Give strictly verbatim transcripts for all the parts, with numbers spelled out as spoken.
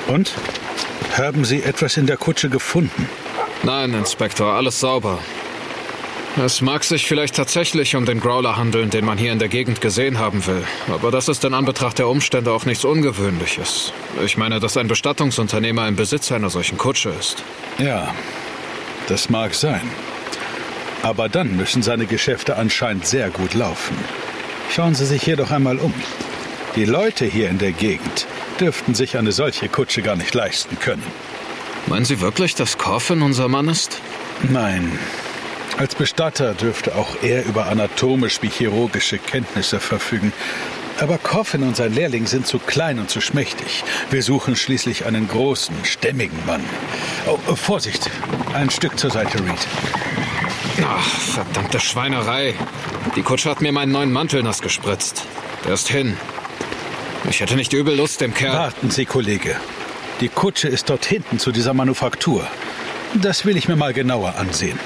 Und? Haben Sie etwas in der Kutsche gefunden? Nein, Inspektor, alles sauber. Es mag sich vielleicht tatsächlich um den Growler handeln, den man hier in der Gegend gesehen haben will. Aber das ist in Anbetracht der Umstände auch nichts Ungewöhnliches. Ich meine, dass ein Bestattungsunternehmer im Besitz einer solchen Kutsche ist. Ja, das mag sein. Aber dann müssen seine Geschäfte anscheinend sehr gut laufen. Schauen Sie sich hier doch einmal um. Die Leute hier in der Gegend dürften sich eine solche Kutsche gar nicht leisten können. Meinen Sie wirklich, dass Coffin unser Mann ist? Nein. Als Bestatter dürfte auch er über anatomisch wie chirurgische Kenntnisse verfügen. Aber Coffin und sein Lehrling sind zu klein und zu schmächtig. Wir suchen schließlich einen großen, stämmigen Mann. Oh, Vorsicht! Ein Stück zur Seite, Reed. Ach, verdammte Schweinerei. Die Kutsche hat mir meinen neuen Mantel nass gespritzt. Der ist hin. Ich hätte nicht übel Lust, dem Kerl... Warten Sie, Kollege. Die Kutsche ist dort hinten zu dieser Manufaktur. Das will ich mir mal genauer ansehen.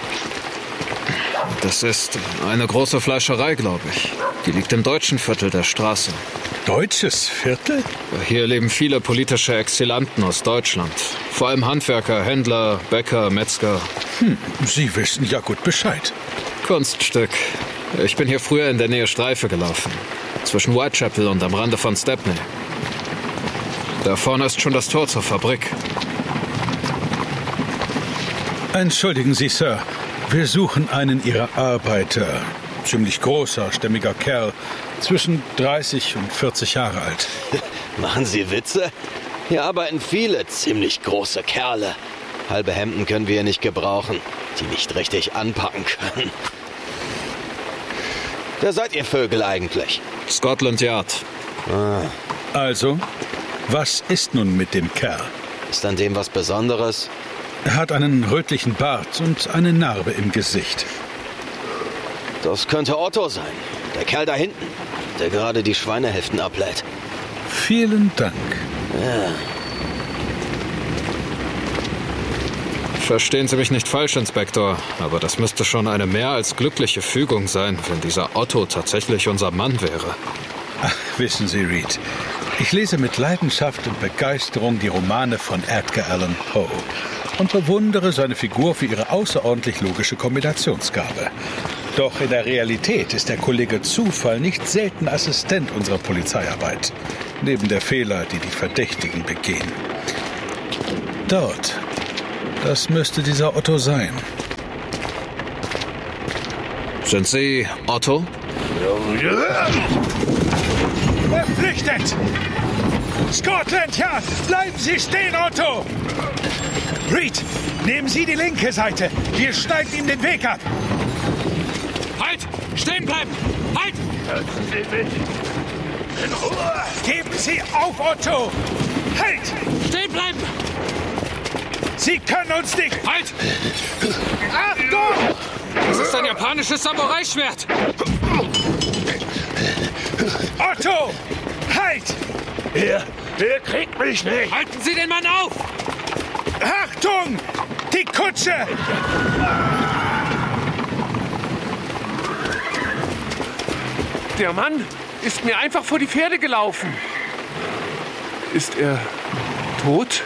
Das ist eine große Fleischerei, glaube ich. Die liegt im deutschen Viertel der Straße. Deutsches Viertel? Hier leben viele politische Exilanten aus Deutschland. Vor allem Handwerker, Händler, Bäcker, Metzger. Hm, Sie wissen ja gut Bescheid. Kunststück. Ich bin hier früher in der Nähe Streife gelaufen. Zwischen Whitechapel und am Rande von Stepney. Da vorne ist schon das Tor zur Fabrik. Entschuldigen Sie, Sir. Wir suchen einen Ihrer Arbeiter. Ziemlich großer, stämmiger Kerl. Zwischen dreißig und vierzig Jahre alt. Machen Sie Witze? Hier arbeiten viele ziemlich große Kerle. Halbe Hemden können wir hier nicht gebrauchen, die nicht richtig anpacken können. Wer seid ihr Vögel eigentlich? Scotland Yard. Ah. Also, was ist nun mit dem Kerl? Ist an dem was Besonderes? Er hat einen rötlichen Bart und eine Narbe im Gesicht. Das könnte Otto sein. Der Kerl da hinten, der gerade die Schweinehälften ablädt. Vielen Dank. Ja. Verstehen Sie mich nicht falsch, Inspektor, aber das müsste schon eine mehr als glückliche Fügung sein, wenn dieser Otto tatsächlich unser Mann wäre. Ach, wissen Sie, Reed, ich lese mit Leidenschaft und Begeisterung die Romane von Edgar Allan Poe und bewundere seine Figur für ihre außerordentlich logische Kombinationsgabe. Doch in der Realität ist der Kollege Zufall nicht selten Assistent unserer Polizeiarbeit, neben der Fehler, die die Verdächtigen begehen. Dort, das müsste dieser Otto sein. Sind Sie Otto? Er flüchtet! Scotland Yard! Bleiben Sie stehen, Otto! Reed, nehmen Sie die linke Seite. Wir schneiden ihm den Weg ab. Halt! Stehen bleiben! Halt! Lassen Sie mich in Ruhe! Geben Sie auf, Otto! Halt! Stehen bleiben! Sie können uns nicht... Halt! Achtung! Das ist ein japanisches Samurai-Schwert! Otto! Halt! Er, er kriegt mich nicht! Halten Sie den Mann auf! Achtung! Die Kutsche! Der Mann ist mir einfach vor die Pferde gelaufen. Ist er tot?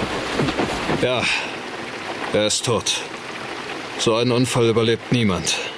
Ja, er ist tot. So einen Unfall überlebt niemand.